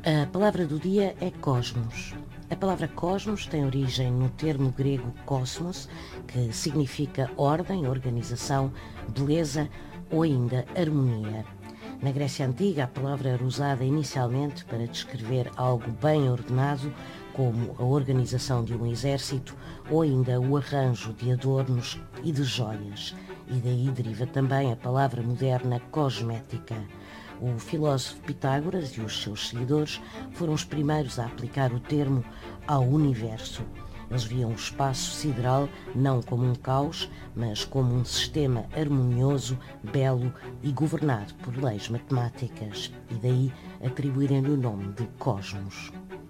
A palavra do dia é cosmos. A palavra cosmos tem origem no termo grego cosmos, que significa ordem, organização, beleza ou ainda harmonia. Na Grécia Antiga, a palavra era usada inicialmente para descrever algo bem ordenado, como a organização de um exército ou ainda o arranjo de adornos e de joias. E daí deriva também a palavra moderna cosmética. O filósofo Pitágoras e os seus seguidores foram os primeiros a aplicar o termo ao universo. Eles viam o espaço sideral não como um caos, mas como um sistema harmonioso, belo e governado por leis matemáticas, e daí atribuírem-lhe o nome de cosmos.